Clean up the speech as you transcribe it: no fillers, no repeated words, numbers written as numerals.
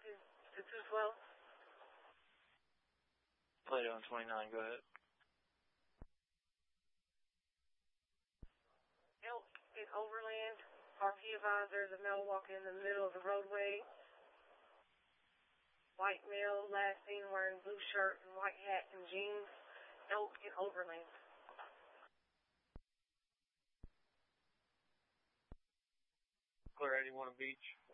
to 212. Plato on 29, go ahead. Elk in Overland. RP advised there's a male walking in the middle of the roadway. White male, last seen wearing blue shirt and white hat and jeans. Elk in Overland. Clear 81 Beach.